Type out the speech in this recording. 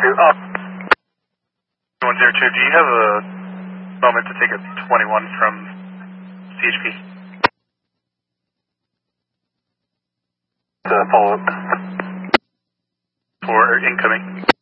102, do you have a moment to take a 21 from CHP? Follow up. For incoming.